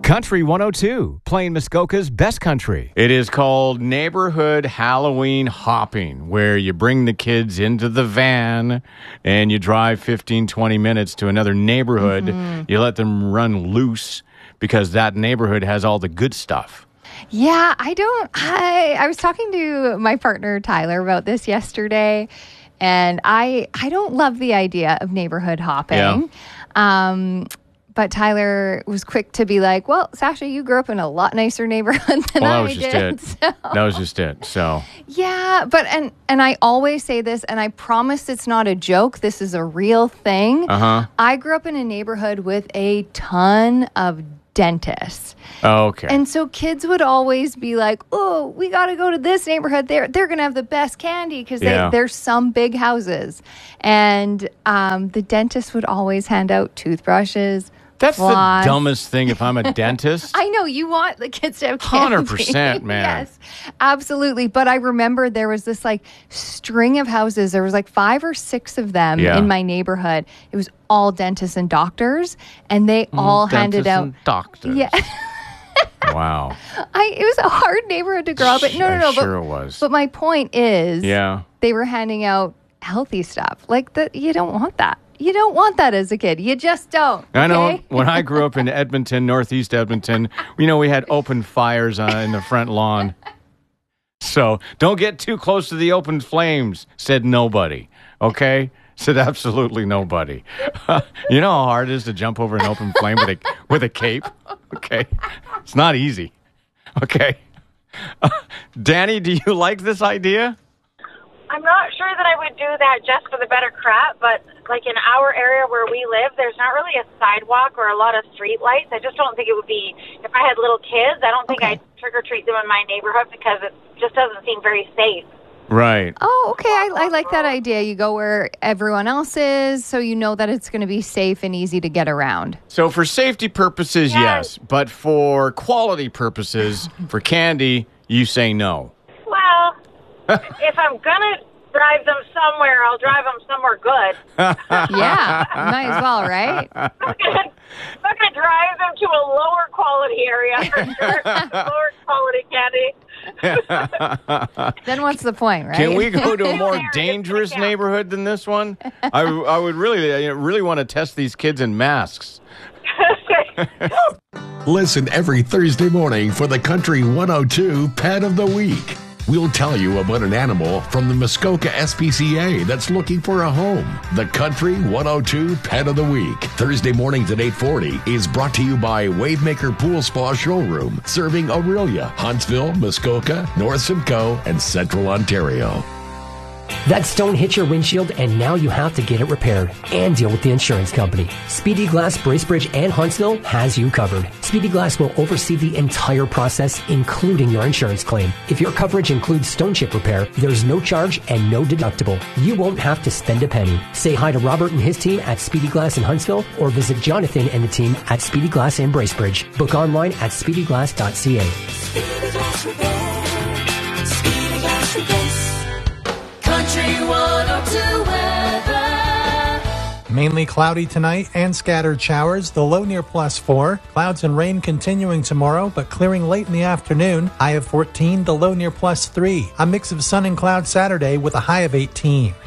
Country 102, playing Muskoka's best country. It is called Neighborhood Halloween Hopping, where you bring the kids into the van and you drive 15, 20 minutes to another neighborhood. Mm-hmm. You let them run loose because that neighborhood has all the good stuff. Yeah, I was talking to my partner Tyler about this yesterday, and I don't love the idea of neighborhood hopping. Yeah. But Tyler was quick to be like, well, Sasha, you grew up in a lot nicer neighborhood than I did. That was just it. So yeah, but and I always say this, and I promise it's not a joke. This is a real thing. I grew up in a neighborhood with a ton of dentists. Oh, okay. And so kids would always be like, oh, we got to go to this neighborhood. They're going to have the best candy because there's some big houses. And the dentist would always hand out toothbrushes. That's floss. The dumbest thing if I'm a dentist. I know. You want the kids to have candy. 100%, man. Yes, absolutely. But I remember there was this like string of houses. There was like 5 or 6 of them in my neighborhood. It was all dentists and doctors. And they all handed out. And doctors. Yeah. Wow. It was a hard neighborhood to grow up in. No. Sure it was. But my point is, they were handing out healthy stuff. Like you don't want that. You don't want that as a kid. You just don't. Okay? I know. When I grew up in Edmonton, northeast Edmonton, we had open fires in the front lawn. So don't get too close to the open flames, said nobody. Okay? Said absolutely nobody. You know how hard it is to jump over an open flame with a cape? Okay? It's not easy. Okay? Danny, do you like this idea? I'm not sure that I would do that just for the better crap, but like in our area where we live, there's not really a sidewalk or a lot of street lights. I just don't think it would be, if I had little kids, I don't think I'd trick-or-treat them in my neighborhood because it just doesn't seem very safe. Right. Oh, okay. I like that idea. You go where everyone else is, so you know that it's going to be safe and easy to get around. So for safety purposes, yes. But for quality purposes, for candy, you say no. Well, if I'm going to drive them somewhere, I'll drive them somewhere good. Yeah, might as well, right? I'm not going to drive them to a lower quality area for sure. Lower quality candy. Then what's the point, right? Can we go to a more dangerous neighborhood than this one? I would really want to test these kids in masks. Listen every Thursday morning for the Country 102 Pet of the Week. We'll tell you about an animal from the Muskoka SPCA that's looking for a home. The Country 102 Pet of the Week, Thursday mornings at 8:40, is brought to you by Wavemaker Pool Spa Showroom, serving Aurelia, Huntsville, Muskoka, North Simcoe, and Central Ontario. That stone hit your windshield and now you have to get it repaired and deal with the insurance company. Speedy Glass, Bracebridge, and Huntsville has you covered. Speedy Glass will oversee the entire process, including your insurance claim. If your coverage includes stone chip repair, there's no charge and no deductible. You won't have to spend a penny. Say hi to Robert and his team at Speedy Glass in Huntsville or visit Jonathan and the team at Speedy Glass in Bracebridge. Book online at speedyglass.ca. Speedy Glass Repair. Speedy Glass Repair. Country 102 weather. Mainly cloudy tonight and scattered showers. The low near +4. Clouds and rain continuing tomorrow, but clearing late in the afternoon. High of 14. The low near +3. A mix of sun and cloud Saturday with a high of 18.